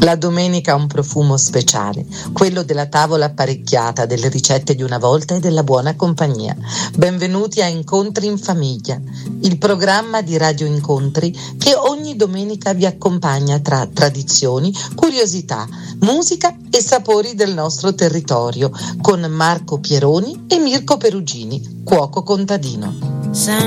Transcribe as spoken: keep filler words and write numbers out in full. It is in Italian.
La domenica ha un profumo speciale, quello della tavola apparecchiata, delle ricette di una volta e della buona compagnia. Benvenuti a Incontri in Famiglia, il programma di Radio Incontri che ogni domenica vi accompagna tra tradizioni, curiosità, musica e sapori del nostro territorio, con Marco Pieroni e Mirko Perugini, cuoco contadino.